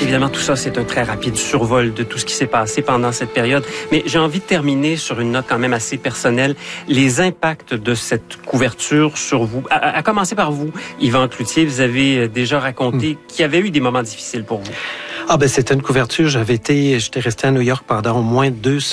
Évidemment, tout ça, c'est un très rapide survol de tout ce qui s'est passé pendant cette période. Mais j'ai envie de terminer sur une note quand même assez personnelle. Les impacts de cette couverture sur vous, à commencer par vous, Yvan Cloutier, vous avez déjà raconté qu'il y avait eu des moments difficiles pour vous. C'était une couverture. J'étais resté à New York pendant au moins 2